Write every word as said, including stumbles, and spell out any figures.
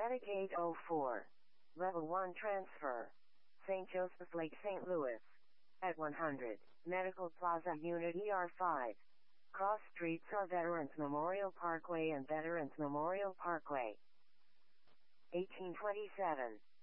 Attic eight oh four. Level one transfer. Saint Joseph Lake, Saint Louis. At one hundred. Medical Plaza Unit E R five. Cross streets are Veterans Memorial Parkway and Veterans Memorial Parkway. eighteen twenty-seven.